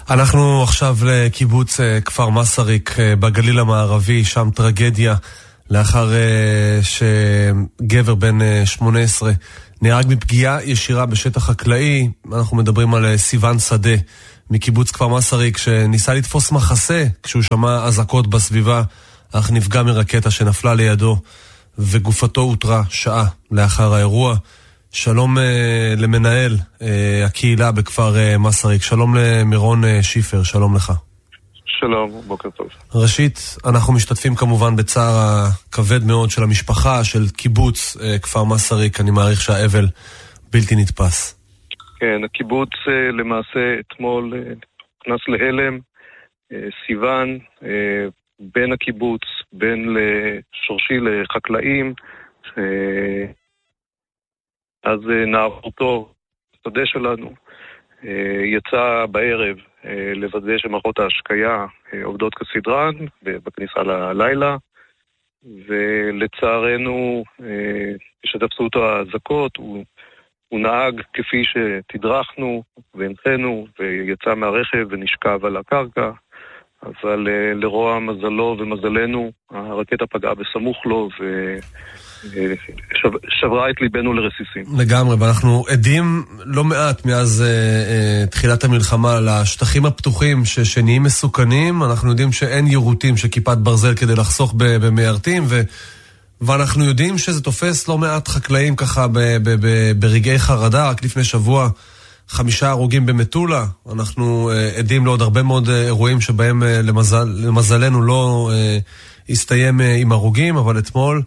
אנחנו עכשיו לקיבוץ כפר מסריק בגליל המערבי, שם טרגדיה לאחר שגבר בן 18 נהרג מפגיעה ישירה בשטח חקלאי. אנחנו מדברים על סיוון שדה מקיבוץ כפר מסריק שניסה לתפוס מחסה כשהוא שמע אזעקות בסביבה, אך נפגע מרקטה שנפלה לידו וגופתו הותרה שעה לאחר האירוע. שלום למנהל הקהילה בכפר מסריק, שלום למירון שיפר, שלום לך. שלום, בוקר טוב. ראשית, אנחנו משתתפים כמובן בצער הכבד מאוד של המשפחה, של קיבוץ כפר מסריק. אני מעריך שהאבל בלתי נתפס. כן, הקיבוץ למעשה אתמול נכנס להלם. סיוון, בין הקיבוץ, בין לשורשי לחקלאים, אז נערותו, שדה שלנו, יצא בערב לוודא שמערכות ההשקיה עובדות כסדרן בכניסה ללילה, ולצערנו, כשתפסו אותו האזעקות, הוא נהג כפי שתדרכנו והנחנו, ויצא מהרכב ונשכב על הקרקע, אבל לרוע מזלו ומזלנו, הרקטה פגעה בסמוך לו ושברה את ליבנו לרסיסים. לגמרי, ואנחנו עדים לא מעט מאז תחילת המלחמה לשטחים הפתוחים שנהיים מסוכנים. אנחנו יודעים שאין יירוטים של כיפת ברזל כדי לחסוך במיירטים, ואנחנו יודעים שזה תופס לא מעט חקלאים ככה ברגעי חרדה. רק לפני שבוע 5 הרוגים במטולה. אנחנו עדים לעוד הרבה מאוד אירועים שבהם למזלנו לא הסתיים עם הרוגים, אבל אתמול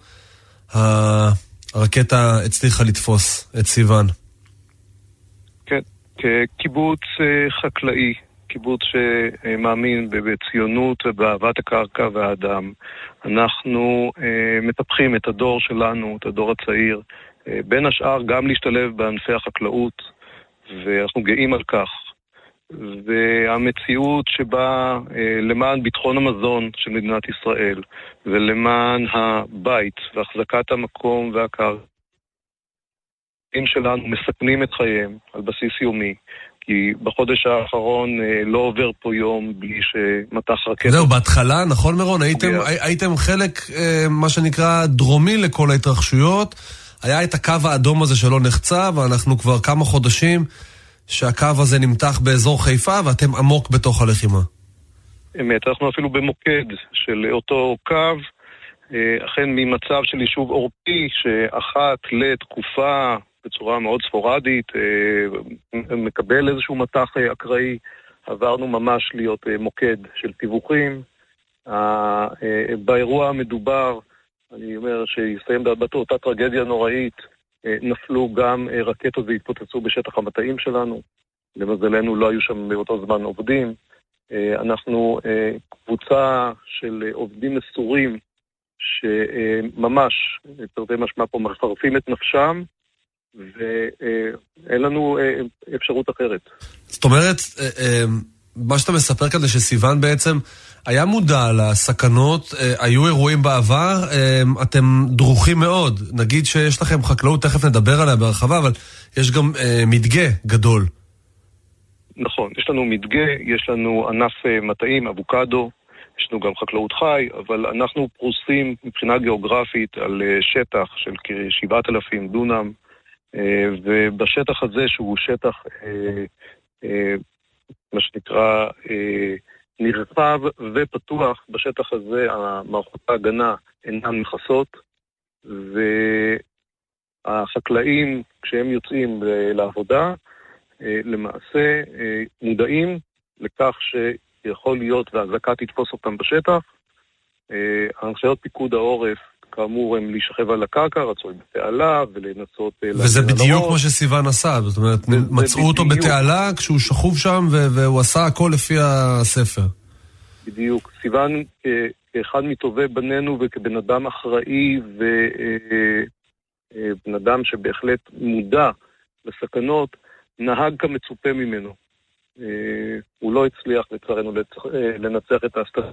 הרקטה הצליחה לתפוס את סיוון. כן, כקיבוץ חקלאי, קיבוץ שמאמין בציונות ובאהבת הקרקע והאדם. אנחנו מטפחים את הדור שלנו, את הדור הצעיר, בין השאר גם להשתלב בענפי החקלאות, ואנחנו גאים על כך. והמציאות שבה למען ביטחון המזון של מדינת ישראל ולמען הבית והחזקת המקום והקרקע שלנו מסכנים את חייהם על בסיס יומי, כי בחודש האחרון לא עובר פה יום בלי שמתח רקטה. זהו, בהתחלה, נכון מירון, הייתם חלק מה שנקרא דרומי לכל ההתרחשויות, היה את הקו האדום הזה שלא נחצה, ואנחנו כבר כמה חודשים שהקו הזה נמתח באזור חיפה, ואתם עמוק בתוך הלחימה. אמת, אנחנו אפילו במוקד של אותו קו, אכן ממצב של יישוב אורפי, שאחת לתקופה בצורה מאוד ספורדית, מקבל איזשהו מתח אקראי, עברנו ממש להיות מוקד של תיווכים. באירוע המדובר, אני אומר שיסתיים באותה טרגדיה נוראית, נפלו גם רקטות והתפוצצו בשטח המטעים שלנו. למזלנו לא היו שם באותו זמן עובדים. אנחנו קבוצה של עובדים מסורים שממש, תרתי משמע פה, מחרפים את נפשם, ואין לנו אפשרות אחרת. זאת אומרת, מה שאתה מספר כאן זה שסיוון בעצם היה מודע לסכנות, היו אירועים בעבר, אתם דרוכים מאוד. נגיד שיש לכם חקלאות, תכף נדבר עליה בהרחבה, אבל יש גם מדגה גדול. נכון, יש לנו מדגה, יש לנו ענף מטעים, אבוקדו, יש לנו גם חקלאות חי, אבל אנחנו פרוסים מבחינה גיאוגרפית על שטח של כ-7,000 דונם, ובשטח הזה שהוא שטח, מה שנקרא, נרחב ופתוח, בשטח הזה המערכות ההגנה אינן מכסות, והחקלאים כשהם יוצאים לעבודה למעשה מודעים לכך שיכול להיות והזעקה תתפוס אותם בשטח. הנחיות פיקוד העורף כאמור הם להישכב על הקרקע, רצוי בתעלה ולנסות... וזה בדיוק כמו שסיוון עשה, זאת אומרת, מצאו אותו בתעלה כשהוא שכוב שם והוא עשה הכל לפי הספר. בדיוק. סיוון כאחד מטובי בנינו וכבן אדם אחראי ובן אדם שבהחלט מודע לסכנות, נהג כמצופה ממנו. הוא לא הצליח לצערנו לנצח את ההסתרה.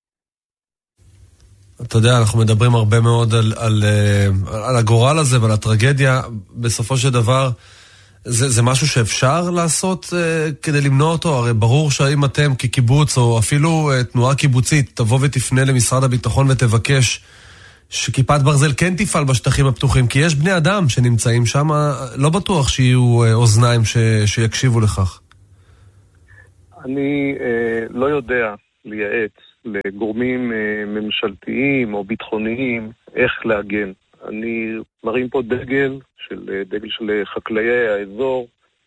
אתה יודע, אנחנו מדברים הרבה מאוד על הגורל הזה ועל הטרגדיה. בסופו של דבר, זה משהו שאפשר לעשות כדי למנוע אותו? הרי ברור שאם אתם כקיבוץ, או אפילו תנועה קיבוצית, תבוא ותפנה למשרד הביטחון ותבקש שכיפת ברזל כן תפעל בשטחים הפתוחים, כי יש בני אדם שנמצאים שם, לא בטוח שיהיו אוזניים שיקשיבו לכך. אני לא יודע לייעץ לגורמים ממשלתיים או ביטחוניים איך להגן. אני מרים פה דגל של חקלאי האזור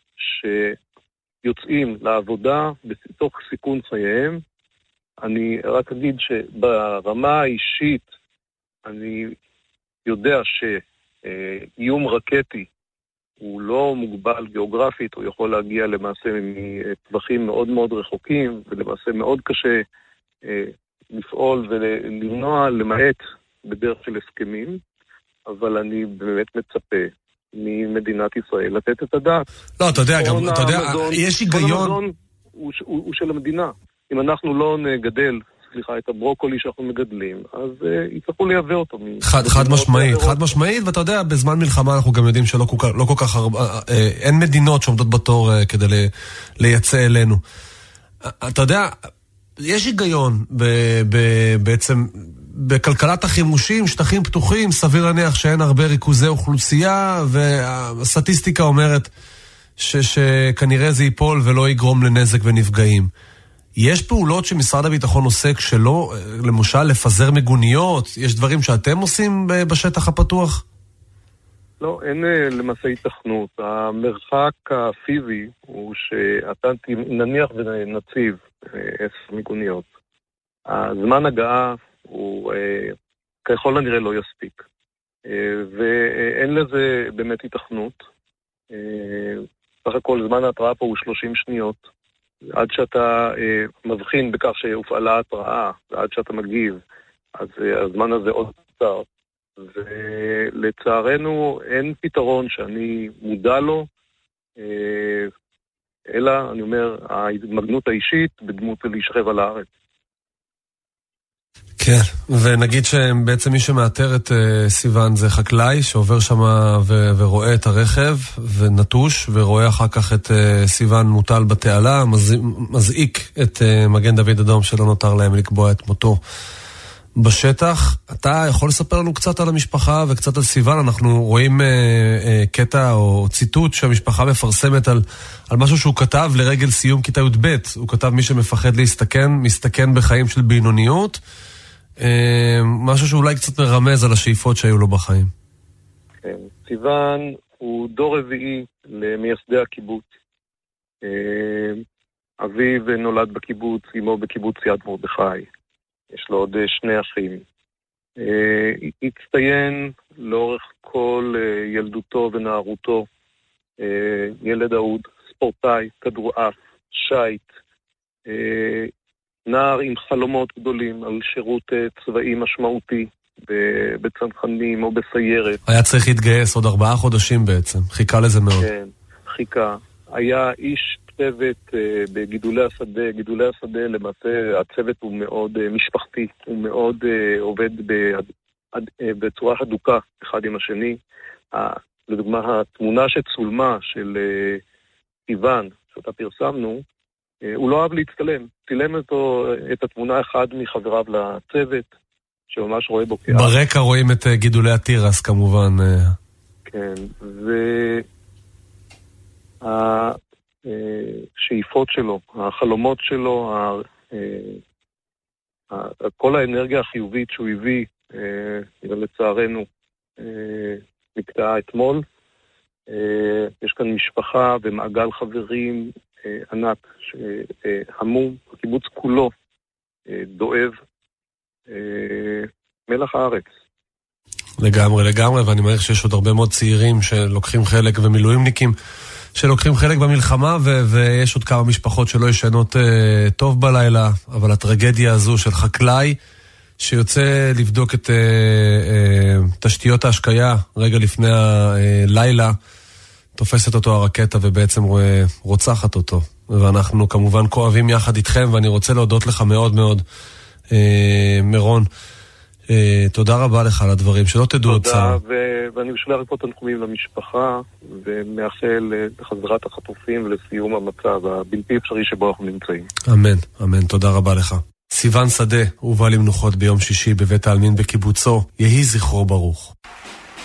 שיוצאים לעבודה בתוך סיכון חייהם. אני רק אגיד שברמה האישית אני יודע שאיום רקטי הוא לא מוגבל גיאוגרפית, הוא יכול להגיע למעשה מטווחים מאוד מאוד רחוקים, ולמעשה מאוד קשה לפעול ולמנוע למעט בדרך של הסכמים, אבל אני באמת מצפה ממדינת ישראל לתת את הדעת. לא, אתה יודע, גם, אתה יודע, יש היגיון... כל המזון הוא של המדינה. אם אנחנו לא נגדל, את הברוקולי שאנחנו מגדלים, אז יצטרכו לייבא אותו. חד משמעית, ואתה יודע, בזמן מלחמה אנחנו גם יודעים שלא כל כך הרבה, אין מדינות שעומדות בתור כדי לייצא אלינו. אתה יודע, יש היגיון בעצם בכלכלת החימושים, שטחים פתוחים, סביר להניח שאין הרבה ריכוזי אוכלוסייה, והסטטיסטיקה אומרת שכנראה זה ייפול ולא יגרום לנזק ונפגעים. יש פעולות שמשרד הביטחון עושה כשלא, למשל לפזר מגוניות? יש דברים שאתם עושים בשטח הפתוח? לא, אין למעשה התכנות. המרחק הפיזי הוא שאתה נניח ונציב 10 מגוניות. הזמן הגעה הוא ככל הנראה לא יספיק. ואין לזה באמת התכנות. סך הכל זמן ההתראה פה הוא 30 שניות. עד שאתה מבחין בכך שהופעלה התראה, ועד שאתה מגיב, אז הזמן הזה עוד קצר. ולצערנו אין פתרון שאני מודע לו, אלא, אני אומר, ההתמגנות האישית בדמות להישכב על הארץ. כן, ונגיד שבעצם מי שמאתר את סיוון זה חקלאי שעובר שם ורואה את הרכב ונטוש, ורואה אחר כך את סיוון מוטל בתעלה, מזעיק את מגן דוד אדום שלא נותר להם לקבוע את מותו בשטח. אתה יכול לספר לנו קצת על המשפחה וקצת על סיוון? אנחנו רואים קטע או ציטוט שהמשפחה מפרסמת על משהו שהוא כתב לרגל סיום כיתה י"ב. הוא כתב מי שמפחד להסתכן, מסתכן בחיים של בינוניות. משהו שאולי קצת מרמז על השאיפות שהיו לו בחיים. כן, סיוון הוא דור רביעי למייסדי הקיבוץ. אביו נולד בקיבוץ, אמו בקיבוץ יד מרדכי. יש לו עוד 2 אחים. הצטיין לאורך כל ילדותו ונערותו. ילד אהוד, ספורטאי, כדורעף, שייט. נער עם חלומות גדולים על שירות צבאי משמעותי בצנחנים או בסיירת. היה צריך להתגייס עוד 4 חודשים בעצם, חיכה לזה מאוד. כן, חיכה. היה איש צוות בגידולי השדה. גידולי השדה למעשה הצוות הוא מאוד משפחתי, הוא מאוד עובד בצורה הדוקה אחד עם השני. לדוגמה, התמונה שצולמה של סיוון, שאותה פרסמנו, הוא לא אהב להצטלם. צילם את התמונה אחד מחבריו לצוות, שממש רואה בו כאב. ברקע רואים את גידולי התירס כמובן. כן, השאיפות שלו, החלומות שלו, כל האנרגיה החיובית שהוא הביא, לצערנו, נקטעה אתמול. יש כאן משפחה ומעגל חברים ענק שהמום, הקיבוץ כולו דואב, מלח הארץ. לגמרי, ואני מעריך שיש עוד הרבה מאוד צעירים שלוקחים חלק ומילואימניקים שלוקחים חלק במלחמה, ויש עוד כמה משפחות שלא ישנות טוב בלילה, אבל הטרגדיה הזו של חקלאי שיוצא לבדוק את תשתיות ההשקיה רגע לפני הלילה, תופסת אותו הרקטה ובעצם רוצחת אותו. ואנחנו כמובן כואבים יחד איתכם, ואני רוצה להודות לך מאוד מאוד, מירון, תודה רבה לך על הדברים, שלא תדעו עוד צער. תודה, ואני משלח פה תנחומים למשפחה, ומאחל לחזרת החטופים ולסיום המצב הבלתי אפשרי שבו אנחנו נמצאים. אמן, אמן, תודה רבה לך. סיוון שדה הובא למנוחות ביום שישי בבית העלמין בקיבוצו, יהי זכרו ברוך.